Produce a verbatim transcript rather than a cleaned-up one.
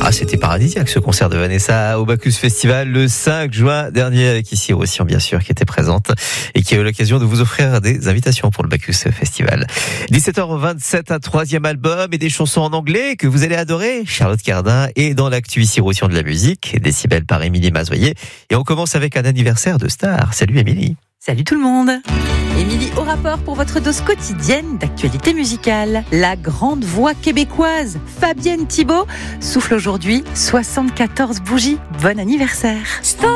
Ah, c'était paradisiaque ce concert de Vanessa au Bacchus Festival le cinq juin dernier avec ici Roussillon bien sûr qui était présente et qui a eu l'occasion de vous offrir des invitations pour le Bacchus Festival. dix-sept heures vingt-sept, un troisième album et des chansons en anglais que vous allez adorer. Charlotte Cardin est dans l'actu ici Roussillon de la musique, Décibel par Émilie Mazoyer. Et on commence avec un anniversaire de star. Salut Émilie. Salut tout le monde. Émilie au rapport pour votre dose quotidienne d'actualité musicale. La grande voix québécoise, Fabienne Thibault, souffle aujourd'hui soixante-quatorze bougies. Bon anniversaire. Stop.